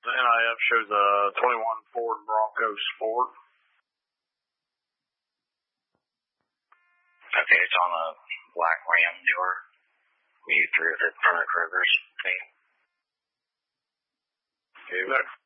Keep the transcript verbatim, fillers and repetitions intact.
The N I F shows a twenty-one Ford Bronco Sport. Okay, it's on a black Ram dealer. We threw it in front of Kroger's thing. Okay, that